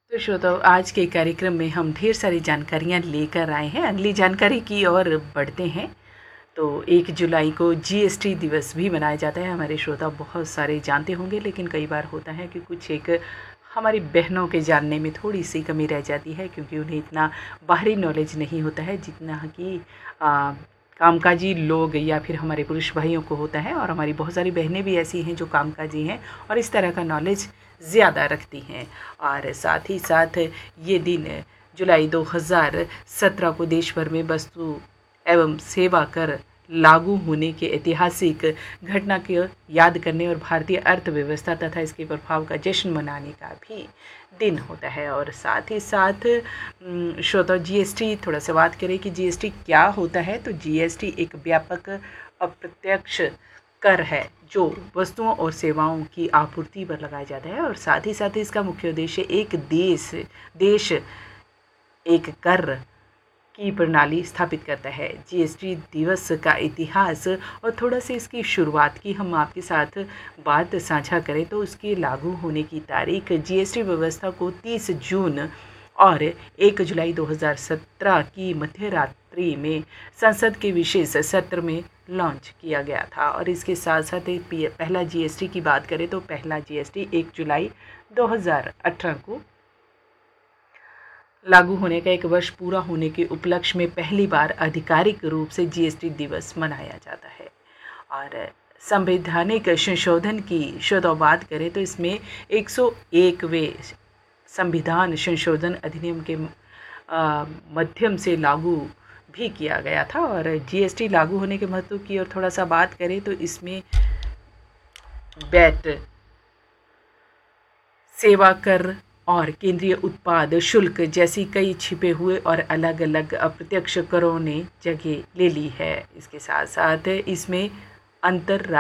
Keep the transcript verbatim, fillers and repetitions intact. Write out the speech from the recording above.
तो श्रोताओ, आज के कार्यक्रम में हम ढेर सारी जानकारियाँ लेकर आए हैं। अगली जानकारी की ओर बढ़ते हैं। तो एक जुलाई को जीएसटी दिवस भी मनाया जाता है। हमारे श्रोता बहुत सारे जानते होंगे, लेकिन कई बार होता है कि कुछ एक हमारी बहनों के जानने में थोड़ी सी कमी रह जाती है, क्योंकि उन्हें इतना बाहरी नॉलेज नहीं होता है जितना कि आ, कामकाजी लोग या फिर हमारे पुरुष भाइयों को होता है। और हमारी बहुत सारी बहनें भी ऐसी हैं जो कामकाजी हैं और इस तरह का नॉलेज ज़्यादा रखती हैं। और साथ ही साथ ये दिन जुलाई दो हज़ार सत्रह को देश भर में वस्तु एवं सेवा कर लागू होने के ऐतिहासिक घटना को याद करने और भारतीय अर्थव्यवस्था तथा इसके प्रभाव का जश्न मनाने का भी दिन होता है। और साथ ही साथ श्रोता, जीएसटी थोड़ा सा बात करें कि जीएसटी क्या होता है। तो जीएसटी एक व्यापक अप्रत्यक्ष कर है जो वस्तुओं और सेवाओं की आपूर्ति पर लगाया जाता है। और साथ ही साथ इसका मुख्य उद्देश्य एक देश देश एक कर की प्रणाली स्थापित करता है। जीएसटी दिवस का इतिहास और थोड़ा सा इसकी शुरुआत की हम आपके साथ बात साझा करें तो उसके लागू होने की तारीख जीएसटी व्यवस्था को तीस जून और एक जुलाई दो हज़ार सत्रह की मध्य रात्रि में संसद के विशेष सत्र में लॉन्च किया गया था। और इसके साथ साथ पहला जीएसटी की बात करें तो पहला जीएसटी एक जुलाई दो हज़ार अठारह को लागू होने का एक वर्ष पूरा होने के उपलक्ष्य में पहली बार आधिकारिक रूप से जीएसटी दिवस मनाया जाता है। और संवैधानिक संशोधन की शुद्ध बात करें तो इसमें एक सौ एकवें संविधान संशोधन अधिनियम के माध्यम से लागू भी किया गया था। और जीएसटी लागू होने के महत्व की और थोड़ा सा बात करें तो इसमें वैट, सेवा कर और केंद्रीय उत्पाद शुल्क जैसी कई छिपे हुए और अलग अलग अप्रत्यक्ष करों ने जगह ले ली है। इसके साथ साथ इसमें अंतर